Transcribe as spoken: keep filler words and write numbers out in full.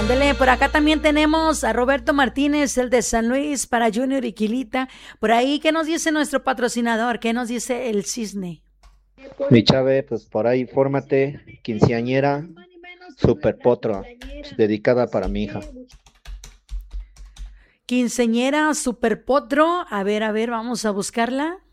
Ándele, por acá también tenemos a Roberto Martínez, el de San Luis, para Junior y Quilita. Por ahí, ¿qué nos dice nuestro patrocinador? ¿Qué nos dice el Cisne? Mi chave, pues por ahí, fórmate, quinceañera, super potro, pues, dedicada para mi hija. Quinceñera Super Potro. A ver, a ver, vamos a buscarla.